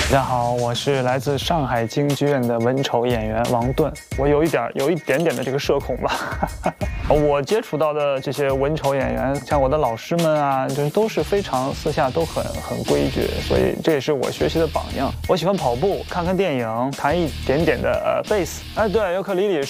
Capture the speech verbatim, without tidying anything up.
大家好，我是来自上海京剧院的文丑演员王盾。我有一点有一点点的这个社恐吧。我接触到的这些文丑演员，像我的老师们啊，就是都是非常私下都很很规矩，所以这也是我学习的榜样。我喜欢跑步，看看电影，弹一点点的呃贝斯。哎，对，尤克里里